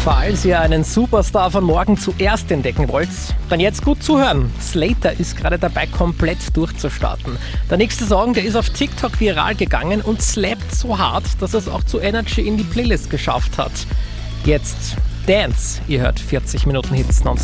Falls ihr einen Superstar von morgen zuerst entdecken wollt, dann jetzt gut zuhören. Slater ist gerade dabei, komplett durchzustarten. Der nächste Song, der ist auf TikTok viral gegangen und slappt so hart, dass es auch zu Energy in die Playlist geschafft hat. Jetzt Dance. Ihr hört 40 Minuten Hits nonstop.